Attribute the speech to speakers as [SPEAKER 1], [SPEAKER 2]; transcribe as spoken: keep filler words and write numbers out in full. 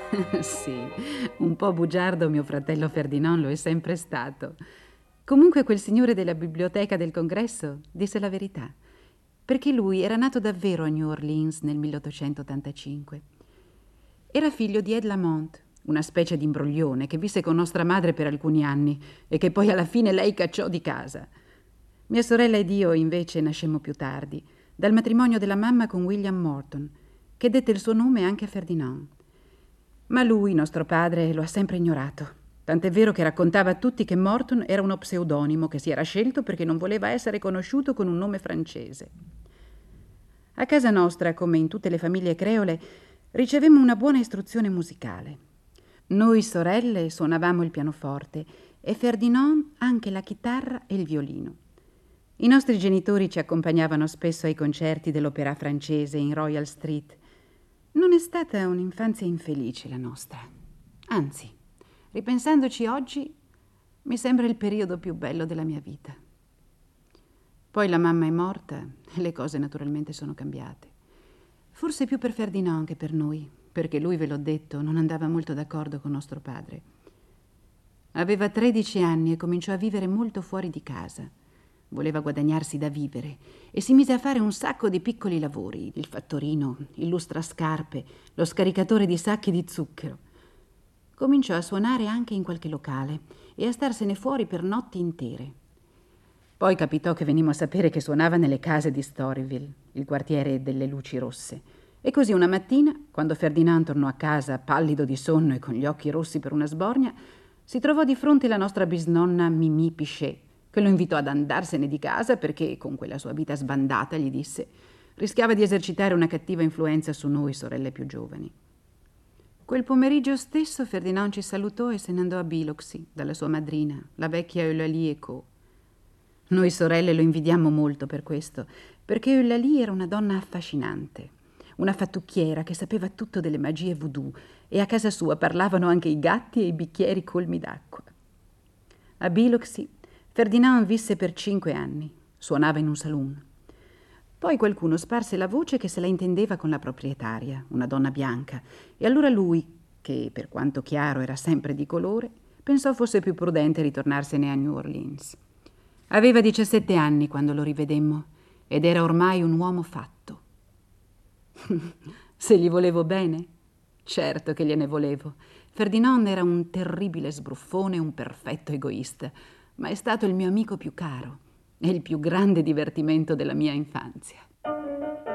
[SPEAKER 1] Sì, un po' bugiardo mio fratello Ferdinand lo è sempre stato. Comunque quel signore della biblioteca del congresso disse la verità, perché lui era nato davvero a New Orleans nel milleottocentottantacinque. Era figlio di Ed Lamont, una specie di imbroglione che visse con nostra madre per alcuni anni e che poi alla fine lei cacciò di casa. Mia sorella ed io invece nascemmo più tardi, dal matrimonio della mamma con William Morton, che dette il suo nome anche a Ferdinand. Ma lui, nostro padre, lo ha sempre ignorato. Tant'è vero che raccontava a tutti che Morton era uno pseudonimo che si era scelto perché non voleva essere conosciuto con un nome francese. A casa nostra, come in tutte le famiglie creole, ricevemmo una buona istruzione musicale. Noi sorelle suonavamo il pianoforte e Ferdinand anche la chitarra e il violino. I nostri genitori ci accompagnavano spesso ai concerti dell'opera francese in Royal Street. Non è stata un'infanzia infelice la nostra. Anzi, ripensandoci oggi, mi sembra il periodo più bello della mia vita. Poi la mamma è morta e le cose naturalmente sono cambiate. Forse più per Ferdinand che per noi, perché lui, ve l'ho detto, non andava molto d'accordo con nostro padre. Aveva tredici anni e cominciò a vivere molto fuori di casa. Voleva guadagnarsi da vivere e si mise a fare un sacco di piccoli lavori, il fattorino, il lustrascarpe, lo scaricatore di sacchi di zucchero. Cominciò a suonare anche in qualche locale e a starsene fuori per notti intere. Poi capitò che venimmo a sapere che suonava nelle case di Storyville, il quartiere delle luci rosse. E così una mattina, quando Ferdinand tornò a casa pallido di sonno e con gli occhi rossi per una sbornia, si trovò di fronte la nostra bisnonna Mimì Pichet, che lo invitò ad andarsene di casa perché, con quella sua vita sbandata, gli disse, rischiava di esercitare una cattiva influenza su noi sorelle più giovani. Quel pomeriggio stesso Ferdinand ci salutò e se ne andò a Biloxi dalla sua madrina, la vecchia Eulalie Co. Noi sorelle lo invidiammo molto per questo, perché Eulalie era una donna affascinante, una fattucchiera che sapeva tutto delle magie voodoo e a casa sua parlavano anche i gatti e i bicchieri colmi d'acqua. A Biloxi Ferdinand visse per cinque anni, suonava in un saloon. Poi qualcuno sparse la voce che se la intendeva con la proprietaria, una donna bianca, e allora lui, che per quanto chiaro era sempre di colore, pensò fosse più prudente ritornarsene a New Orleans. Aveva diciassette anni quando lo rivedemmo ed era ormai un uomo fatto. Se gli volevo bene? Certo che gliene volevo. Ferdinand era un terribile sbruffone, un perfetto egoista, ma è stato il mio amico più caro e il più grande divertimento della mia infanzia.